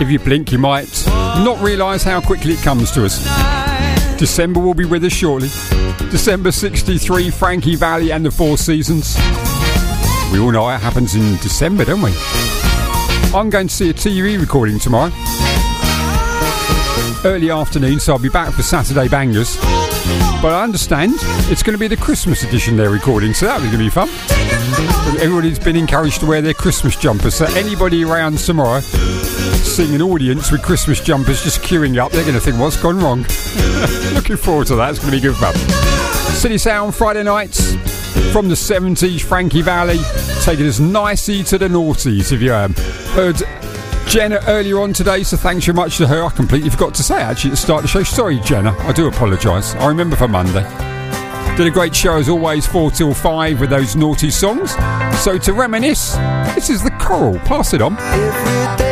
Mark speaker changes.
Speaker 1: If you blink, you might not realise how quickly it comes to us. December will be with us shortly. December 63, Frankie Valli and the Four Seasons. We all know it happens in December, don't we? I'm going to see a TV recording tomorrow. Early afternoon, so I'll be back for Saturday Bangers. But I understand it's going to be the Christmas edition they're recording, so that'll be going to be fun. Everybody's been encouraged to wear their Christmas jumpers, so anybody around tomorrow seeing an audience with Christmas jumpers just queuing up, they're going to think, what's gone wrong? Looking forward to that. It's going to be good fun. City Sound Friday nights from the 70s. Frankie Valli taking us nicey to the noughties. If you heard Jenna earlier on today, so thanks very much to her. I completely forgot to say actually at the start of the show. Sorry, Jenna. I do apologise. I remember for Monday. Did a great show as always, 4 till 5 with those naughty songs. So to reminisce, this is the Coral. Pass it on.